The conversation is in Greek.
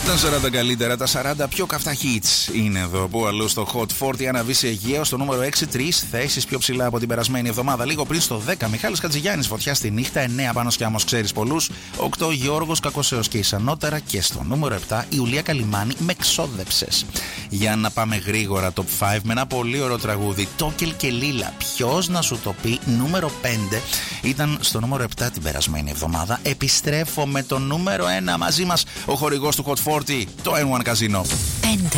Τα 40 καλύτερα, τα 40 πιο καυτά hits είναι εδώ. Που αλλού στο Hot 40 αναβεί σε Αιγαίο στο νούμερο 6, 3 θέσεις πιο ψηλά από την περασμένη εβδομάδα. Λίγο πριν στο 10, Μιχάλης Χατζηγιάννης, Φωτιά στη νύχτα. 9, Πάνος Κιάμος, ξέρεις πολλούς. 8, Γιώργος Κακοσέος και Ισανότερα. Και στο νούμερο 7, Ιουλία Καλιμάνη, με ξόδεψες. Για να πάμε γρήγορα, top 5 με ένα πολύ ωραίο τραγούδι. Τόκελ και Λίλα. Ποιος να σου το πει, νούμερο 5 ήταν στο νούμερο 7 την περασμένη εβδομάδα. Επιστρέφω με το νούμερο 1 μαζί μας, ο χορηγός του Hot 40, το N1 Casino.